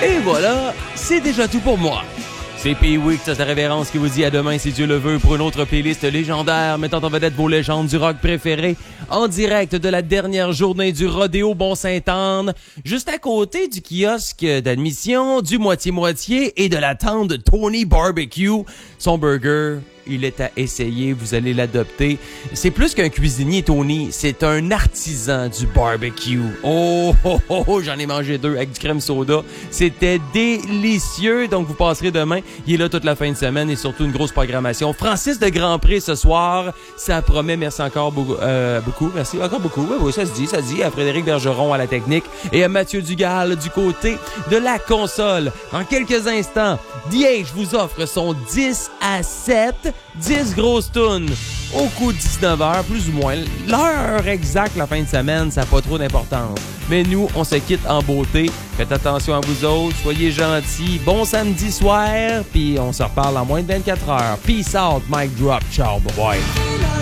Et voilà, c'est déjà tout pour moi. C'est Pee-Wee, sa révérence qui vous dit à demain si Dieu le veut pour une autre playlist légendaire mettant en vedette vos légendes du rock préféré en direct de la dernière journée du Rodéo Bon-Sainte-Anne, juste à côté du kiosque d'admission, du moitié-moitié et de la tente de Tony Barbecue. Son burger, il est à essayer, vous allez l'adopter. C'est plus qu'un cuisinier, Tony, c'est un artisan du barbecue. Oh, oh, oh, oh, j'en ai mangé 2 avec du crème soda. C'était délicieux, donc vous passerez demain. Il est là toute la fin de semaine et surtout une grosse programmation. Francis de Grand Prix ce soir, ça promet. Merci encore beaucoup. Merci encore beaucoup. Oui, ça se dit. À Frédéric Bergeron à la technique et à Mathieu Dugal du côté de la console. Dans quelques instants, DH vous offre son 10 à 7, 10 grosses tunes au coup de 19h, plus ou moins. L'heure exacte, la fin de semaine, ça n'a pas trop d'importance. Mais nous, on se quitte en beauté. Faites attention à vous autres, soyez gentils. Bon samedi soir, puis on se reparle en moins de 24 heures. Peace out, mic drop, ciao, bye bye.